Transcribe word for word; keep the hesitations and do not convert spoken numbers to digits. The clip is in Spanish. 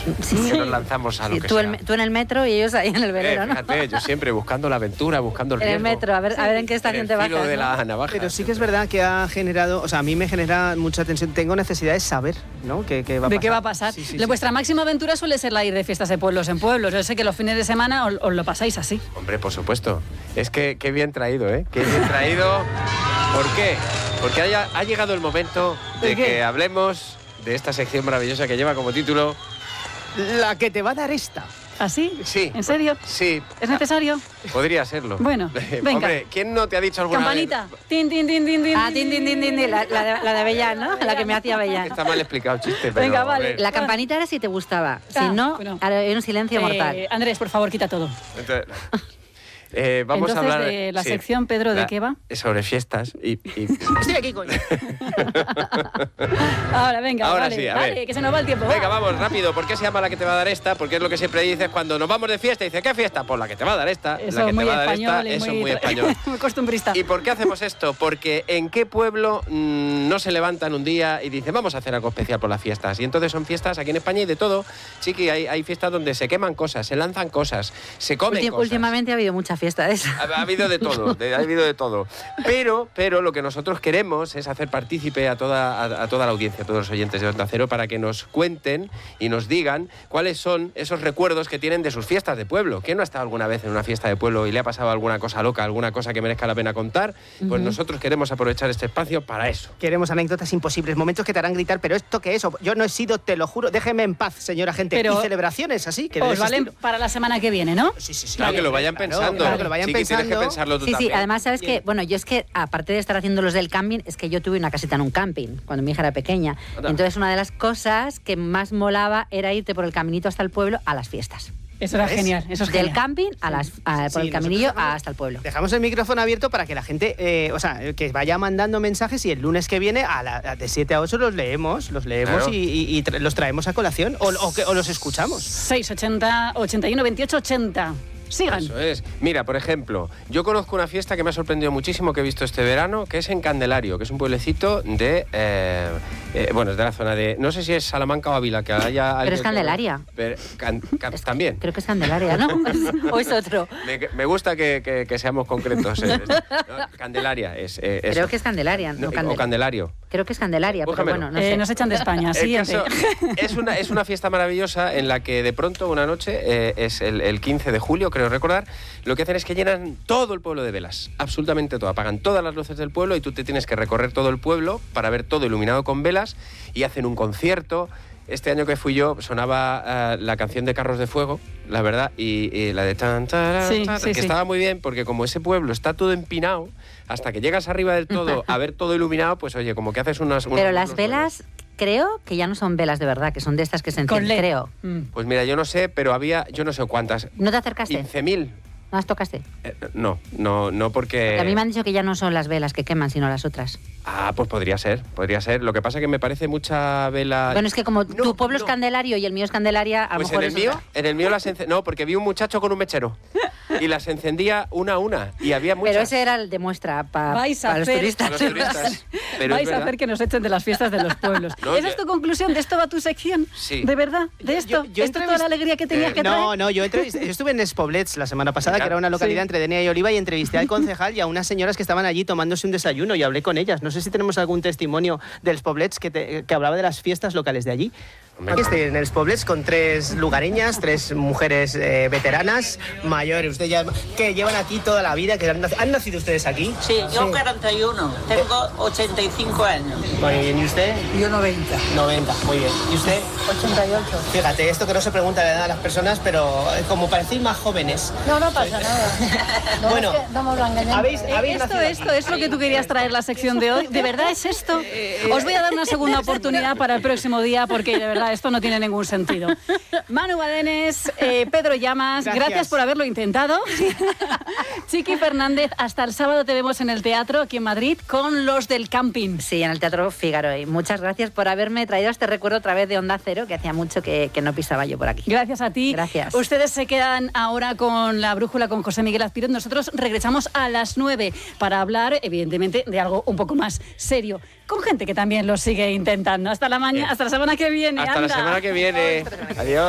sí, que sí. nos lanzamos a lo Sí, que tú, sea. el, tú en el metro y ellos ahí en el velero, eh, ¿no? fíjate, yo siempre buscando la aventura, buscando el En el riesgo. metro, a ver, a ver en qué estación te En el filo bajas, de ¿no? la navaja. Pero sí que es verdad que ha generado, o sea, a mí me genera mucha tensión. Tengo necesidad de saber, ¿no? ¿Qué, qué va a ¿De pasar? qué va a pasar? Sí, sí, La- sí. Vuestra máxima aventura suele ser la ir de fiestas de pueblos en pueblos. Yo sé que los fines de semana os, os lo pasáis así. Hombre, por supuesto. Es que qué bien traído, ¿eh? Qué bien traído. ¿Por qué? Porque haya, ha llegado el momento de, ¿De qué? que hablemos de esta sección maravillosa que lleva como título... La que te va a dar esta. ¿Así? Sí. ¿En serio? Sí. ¿Es necesario? Podría serlo. Bueno, venga. Hombre, ¿quién no te ha dicho alguna Campanita. vez? Tin, tin, tin, tin, tin. Ah, tin, tin, tin, tin, tin, la, la de, la de Avellán, ¿no? La que me hacía Avellán. Está mal explicado el chiste, pero... Venga, a vale. ver. La campanita era si te gustaba. Si Ah, no, bueno. ahora hay un silencio mortal. Eh, Andrés, por favor, quita todo. Entonces, eh, vamos Entonces, a hablar... de la sí, sección, Pedro, ¿de la- qué va? Sobre fiestas y... y- Estoy aquí, coño. Ahora, venga, Ahora vale, sí, a vale, ver. que se nos va el tiempo. Venga, va. vamos, rápido. ¿Por qué se llama la que te va a dar esta? Porque es lo que siempre dices cuando nos vamos de fiesta. Dices, ¿qué fiesta? Pues la que te va a dar esta. Eso la que es muy te va a dar español. esta. y Eso muy, es muy español. muy costumbrista. ¿Y por qué hacemos esto? Porque ¿en qué pueblo mmm, no se levantan un día y dicen vamos a hacer algo especial por las fiestas? Y entonces son fiestas aquí en España y de todo. Sí que hay, hay fiestas donde se queman cosas, se lanzan cosas, se comen Ulti- cosas. últimamente ha habido mucha fiesta de eso. Ha, ha habido de todo, de- ha habido de todo. Pero, pero lo que nosotros queremos es hacer partícipe a toda, a, a toda la audiencia, a todos los oyentes de Onda Cero, para que nos cuenten y nos digan cuáles son esos recuerdos que tienen de sus fiestas de pueblo. ¿Quién no ha estado alguna vez en una fiesta de pueblo y le ha pasado alguna cosa loca, alguna cosa que merezca la pena contar? Pues nosotros queremos aprovechar este espacio para eso. Queremos anécdotas imposibles, momentos que te harán gritar, pero ¿esto qué es? Yo no he sido, te lo juro, déjeme en paz, señora gente. Pero- y celebraciones así, que de Os ese valen estilo. para la semana que viene, ¿no? Sí, sí, sí. Claro, que lo vayan Claro, pensando. claro, que lo vayan Chiqui, tienes que pensando. pensarlo tú Sí, sí, también. además, ¿sabes qué? Bueno, yo es que, aparte de estar haciendo los del camping, es que yo tuve una casita en un camping, cuando mi hija era pequeña. Anda. Entonces, una de las cosas que más molaba era irte por el caminito hasta el pueblo a las fiestas. Eso era ¿Ves? genial. Eso es Del genial. camping a las, a- por Sí, el caminillo nosotros dejamos- hasta el pueblo. Dejamos el micrófono abierto para que la gente, eh, o sea, que vaya mandando mensajes y el lunes que viene, a la, a de siete a ocho, los leemos, los leemos Claro. y, y- y tra- los traemos a colación o, o que- o los escuchamos. seis ochenta, ochenta y uno, veintiocho, ochenta. Sigan. Eso es. Mira, por ejemplo, yo conozco una fiesta que me ha sorprendido muchísimo que he visto este verano, que es en Candelario, que es un pueblecito de... eh, eh, bueno, es de la zona de... No sé si es Salamanca o Ávila, que haya... alguien es que- Candelaria. Pero, can- can- también. Creo que es Candelaria, ¿no? ¿O es otro? Me, me gusta que, que- que seamos concretos. eh. No, Candelaria es... eh, eso. Creo que es Candelaria, no No, Candel- o Candelario. Creo que es Candelaria, pero Búscamelo. bueno, no Eh, sé. nos echan de España. El Siguiente. caso es, una, es una fiesta maravillosa en la que de pronto una noche, eh, es el, el quince de julio, creo recordar, lo que hacen es que llenan todo el pueblo de velas, absolutamente todo, apagan todas las luces del pueblo y tú te tienes que recorrer todo el pueblo para ver todo iluminado con velas y hacen un concierto. Este año que fui yo sonaba eh, la canción de Carros de Fuego, la verdad, y, y la de tan, tan, Sí, tan, sí, que sí. estaba muy bien porque como ese pueblo está todo empinado, hasta que llegas arriba del todo a ver todo iluminado, pues oye, como que haces unas... unos- Pero las unos velas, creo que ya no son velas de verdad, que son de estas que se Con encienden, L E D. creo. Mm. Pues mira, yo no sé, pero había, yo no sé cuántas, ¿No te acercaste? quince mil. ¿No las tocaste? Eh, no, no, no porque... Porque a mí me han dicho que ya no son las velas que queman, sino las otras. Ah, pues podría ser, podría ser. Lo que pasa es que me parece mucha vela... Bueno, es que como No, tu pueblo es no. Candelario y el mío es Candelaria, a lo Pues en mejor el es mío, otra. en el mío las encendía... No, porque vi un muchacho con un mechero y las encendía una a una y había muchas. Pero ese era el de muestra pa- Vais a para los hacer- turistas. Para los turistas. Pero es Vais a verdad. hacer que nos echen de las fiestas de los pueblos. No, ¿Esa ya- es tu conclusión? ¿De esto va tu sección? Sí. ¿De verdad? ¿De Yo- esto? yo- yo ¿Esto es toda la entrevist- alegría que tenías Eh, que traer? No, no, yo, entrevisté- yo estuve en Espoblets la semana pasada, Venga. que era una localidad Sí. entre Denia y Oliva, y entrevisté al concejal y a unas señoras que estaban allí tomándose un desayuno y hablé con ellas. No sé si tenemos algún testimonio del Espoblets que, te- que hablaba de las fiestas locales de allí. Hombre, Aquí estoy en el Espoblets con tres lugareñas, tres mujeres eh, veteranas, mayores, ustedes ya, que llevan aquí toda la vida, que han, nac- ¿han nacido ustedes aquí? Sí, yo cuarenta y uno, tengo ochenta y cinco años. Muy bien, ¿y usted? Yo noventa. noventa, muy bien. ¿Y usted? ochenta y ocho. Fíjate, esto que no se pregunta la edad a las personas, pero eh, como parecéis más jóvenes. No, no pasa nada. No, Bueno, es que no me lo engañan. ¿habéis, habéis Esto, nacido esto aquí? es lo que tú querías traer la sección de hoy. ¿De verdad es esto? Os voy a dar una segunda oportunidad para el próximo día porque de verdad esto no tiene ningún sentido. Manu Badenes, eh, Pedro Llamas, gracias. Gracias. por haberlo intentado. Chiqui Fernández, hasta el sábado te vemos en el teatro aquí en Madrid con los del camping. Sí, en el Teatro Fígaro. Y muchas gracias por haberme traído este recuerdo otra vez de Onda Cero, que hacía mucho que, que no pisaba yo por aquí. Gracias a ti. Gracias. Ustedes se quedan ahora con la brújula con José Miguel Azpiroz. Nosotros regresamos a las nueve para hablar, evidentemente, de algo un poco más serio, con gente que también lo sigue intentando. Hasta la mañana, hasta la semana que viene. Hasta la anda. semana que viene. Adiós.